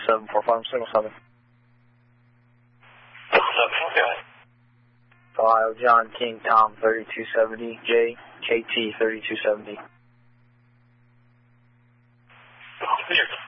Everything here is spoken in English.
745 signal 7. Okay. Ohio John King Tom 3270 J KT 3270. Clear.